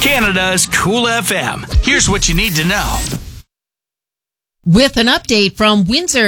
Canada's Cool FM. Here's what you need to know. With an update from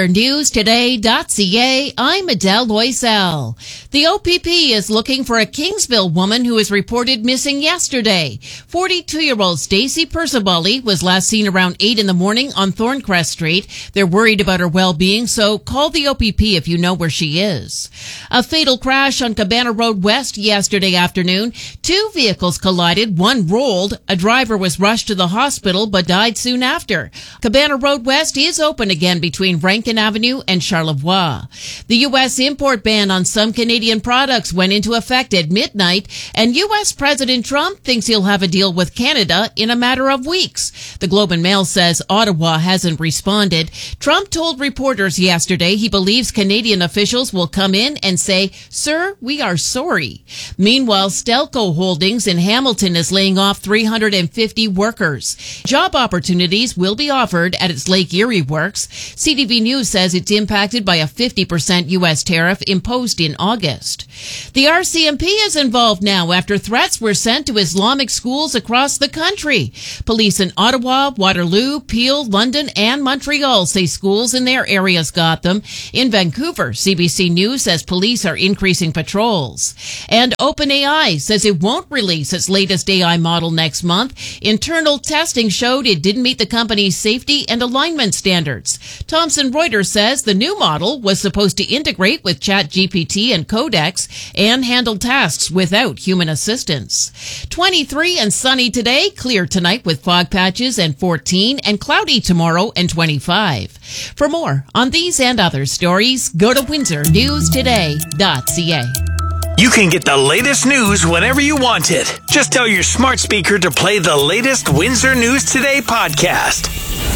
WindsorNewsToday.ca, I'm Adele Loisel. The OPP is looking for a Kingsville woman who was reported missing yesterday. 42-year-old Stacey Percivalli was last seen around 8 in the morning on Thorncrest Street. They're worried about her well-being, so call the OPP if you know where she is. A fatal crash on Cabana Road West yesterday afternoon. 2 vehicles collided, one rolled. A driver was rushed to the hospital but died soon after. Cabana Road West is open again between Rankin Avenue and Charlevoix. The U.S. import ban on some Canadian products went into effect at midnight, and U.S. President Trump thinks he'll have a deal with Canada in a matter of weeks. The Globe and Mail says Ottawa hasn't responded. Trump told reporters yesterday he believes Canadian officials will come in and say, "Sir, we are sorry." Meanwhile, Stelco Holdings in Hamilton is laying off 350 workers. Job opportunities will be offered at its Lake Erie Works. CTV News says it's impacted by a 50% U.S. tariff imposed in August. The RCMP is involved now after threats were sent to Islamic schools across the country. Police in Ottawa, Waterloo, Peel, London, and Montreal say schools in their areas got them. In Vancouver, CBC News says police are increasing patrols. And OpenAI says it won't release its latest AI model next month. Internal testing showed it didn't meet the company's safety and alignment standards. Thomson Reuters says the new model was supposed to integrate with ChatGPT and Codex and handle tasks without human assistance. 23 and sunny today, clear tonight with fog patches and 14, and cloudy tomorrow and 25. For more on these and other stories, go to WindsorNewsToday.ca. You can get the latest news whenever you want it. Just tell your smart speaker to play the latest Windsor News Today podcast.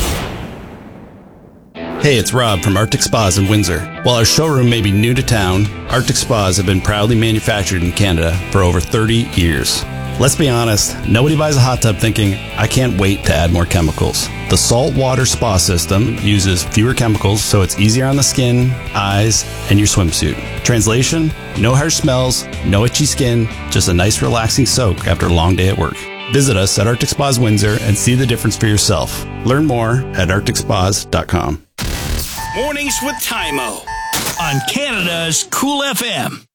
Hey, it's Rob from Arctic Spas in Windsor. While our showroom may be new to town, Arctic Spas have been proudly manufactured in Canada for over 30 years. Let's be honest, nobody buys a hot tub thinking, I can't wait to add more chemicals. The saltwater spa system uses fewer chemicals, so it's easier on the skin, eyes, and your swimsuit. Translation, no harsh smells, no itchy skin, just a nice relaxing soak after a long day at work. Visit us at Arctic Spas Windsor and see the difference for yourself. Learn more at arcticspas.com. Mornings with Tymo on Canada's Cool FM.